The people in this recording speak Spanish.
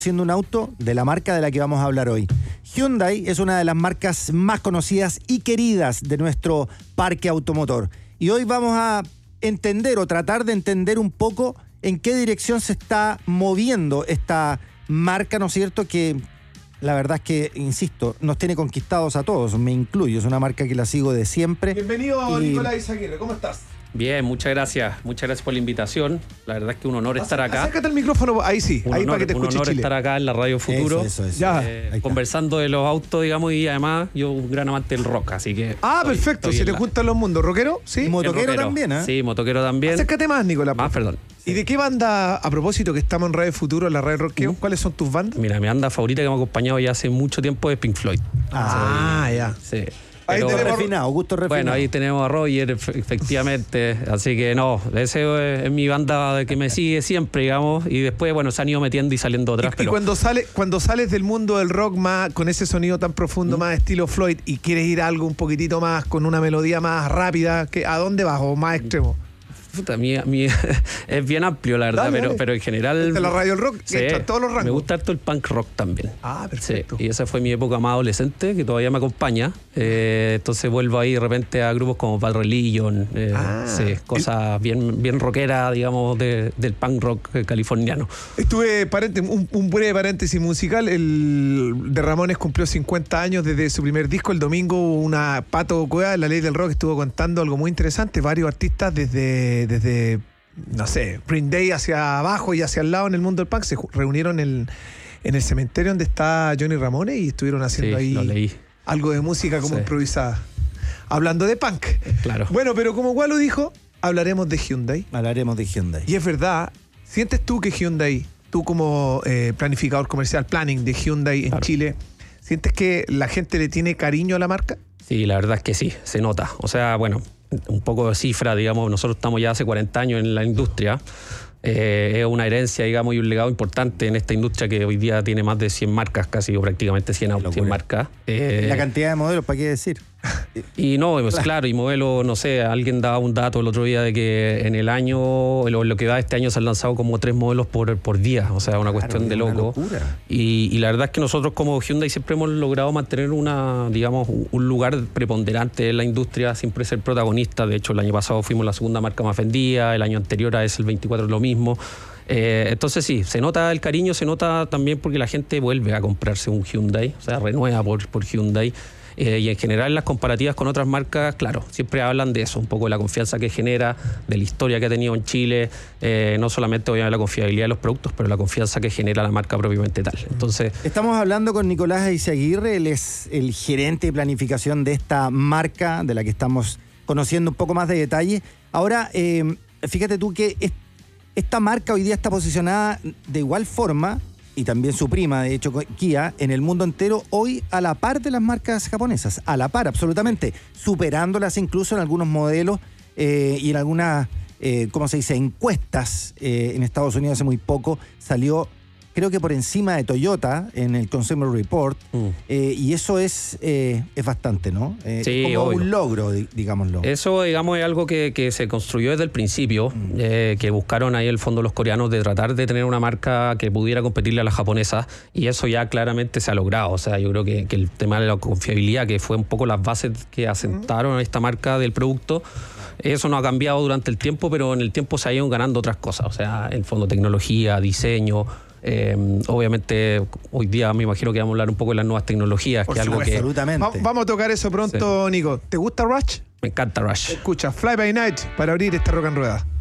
siendo un auto de la marca de la que vamos a hablar hoy. Hyundai es una de las marcas más conocidas y queridas de nuestro parque automotor. Y hoy vamos a entender o tratar de entender un poco en qué dirección se está moviendo esta marca, ¿no es cierto? Que la verdad es que, insisto, nos tiene conquistados a todos, me incluyo. Es una marca que la sigo de siempre. Bienvenido, Nicolás Izaguirre, ¿cómo estás? Bien, muchas gracias por la invitación. La verdad es que un honor estar acá. Acércate al micrófono, ahí sí, ahí para que te escuche Un honor Chile. estar acá en la Radio Futuro. Eso. Ya. Conversando de los autos, digamos, y además yo un gran amante del rock, así que... Perfecto, se te juntan los mundos. ¿Rockero? ¿Sí? Y motoquero también, ¿eh? Sí, motoquero también. Acércate más, Nicolás. Perdón. ¿Y de qué banda, a propósito que estamos en Radio Futuro, en la Radio Rockeo, cuáles son tus bandas? Mira, mi banda favorita que me ha acompañado ya hace mucho tiempo es Pink Floyd. Ya. Sí. Ahí tenemos gusto refinado. Bueno, ahí tenemos a Roger, efectivamente. Así que no, ese es mi banda que me sigue siempre, digamos. Y después, bueno, se han ido metiendo y saliendo otras. Y cuando sales del mundo del rock más con ese sonido tan profundo, más estilo Floyd, y quieres ir a algo un poquitito más, con una melodía más rápida, ¿a dónde vas? ¿O más extremo? Puta, es bien amplio, la verdad, Dale. pero en general... De la radio rock, sí, entra todos los rangos. Me gusta harto el punk rock también. Perfecto. Sí, y esa fue mi época más adolescente, que todavía me acompaña. Entonces vuelvo ahí de repente a grupos como Bad Religion, cosas bien rockeras, digamos, del punk rock californiano. Estuve, un breve paréntesis musical, el de Ramones cumplió 50 años desde su primer disco. El domingo una Pato Cueva, La Ley del Rock, estuvo contando algo muy interesante. Varios artistas desde no sé, Green Day hacia abajo y hacia el lado en el mundo del punk se reunieron en el cementerio donde está Johnny Ramones y estuvieron haciendo ahí algo de música como improvisada, hablando de punk. Claro. Bueno, pero como Gualo dijo, hablaremos de Hyundai. Hablaremos de Hyundai. Y es verdad, ¿sientes tú que Hyundai, tú como planificador comercial, planning de Hyundai en Chile, sientes que la gente le tiene cariño a la marca? Sí, la verdad es que sí, se nota. O sea, bueno, un poco de cifra, digamos, nosotros estamos ya hace 40 años en la industria. Es una herencia, digamos, y un legado importante en esta industria que hoy día tiene más de 100 marcas, casi, o prácticamente 100 marcas. La cantidad de modelos, ¿para qué decir? Y no, pues claro, y modelo, no sé, alguien daba un dato el otro día de que en el año, lo que va este año se han lanzado como 3 modelos por día, o sea, una cuestión de loco. Y la verdad es que nosotros como Hyundai siempre hemos logrado mantener un lugar preponderante en la industria, siempre ser protagonista. De hecho, el año pasado fuimos la segunda marca más vendida, el año anterior a ese, el 24, lo mismo. Entonces sí, se nota el cariño, se nota también porque la gente vuelve a comprarse un Hyundai, o sea, renueva por Hyundai. Y en general las comparativas con otras marcas, claro, siempre hablan de eso, un poco de la confianza que genera, de la historia que ha tenido en Chile, no solamente obviamente la confiabilidad de los productos, pero la confianza que genera la marca propiamente tal. Entonces, estamos hablando con Nicolás Izaguirre, él es el gerente de planificación de esta marca, de la que estamos conociendo un poco más de detalle. Ahora, fíjate tú que esta marca hoy día está posicionada de igual forma, y también su prima, de hecho, Kia, en el mundo entero, hoy a la par de las marcas japonesas, a la par, absolutamente, superándolas incluso en algunos modelos y en algunas, ¿cómo se dice?, encuestas. En Estados Unidos hace muy poco salió, creo que por encima de Toyota en el Consumer Report, y eso es bastante, ¿no? Sí, como obvio. un logro, digámoslo. Eso, digamos, es algo que se construyó desde el principio, que buscaron ahí el fondo los coreanos de tratar de tener una marca que pudiera competirle a las japonesas, y eso ya claramente se ha logrado. O sea, yo creo que el tema de la confiabilidad, que fue un poco las bases que asentaron a esta marca del producto, eso no ha cambiado durante el tiempo, pero en el tiempo se han ido ganando otras cosas. O sea, en fondo tecnología, diseño. Obviamente hoy día me imagino que vamos a hablar un poco de las nuevas tecnologías, que es algo que absolutamente. Vamos a tocar eso pronto, sí. Nico. ¿Te gusta Rush? Me encanta Rush. Escucha, Fly By Night para abrir esta Rock and Rueda.